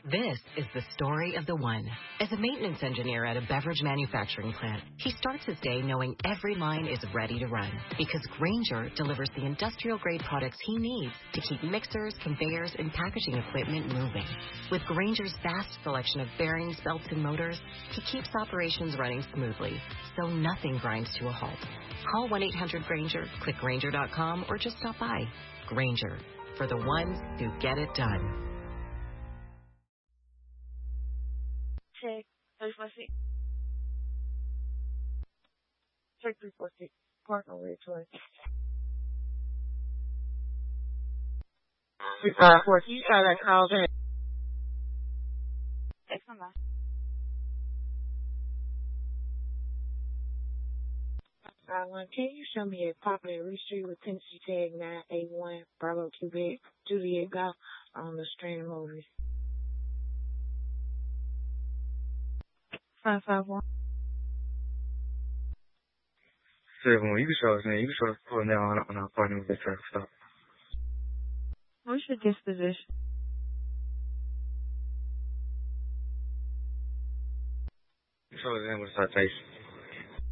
This is the story of the one. As a maintenance engineer at a beverage manufacturing plant, he starts his day knowing every line is ready to run because Grainger delivers the industrial-grade products he needs to keep mixers, conveyors, and packaging equipment moving. With Grainger's vast selection of bearings, belts, and motors, he keeps operations running smoothly, so nothing grinds to a halt. Call 1-800-GRAINGER, click Grainger.com, or just stop by. Grainger, for the ones who get it done. Check 346. Check 346. Partner with choice. 354. You try that call back. Excellent. Can you show me a popular street with Tennessee tag 981 Bravo Quebec Juliet Golf on the stream over? 551. You can show us pulling down on our partner with the truck stop. What's your disposition? Show us in with citation.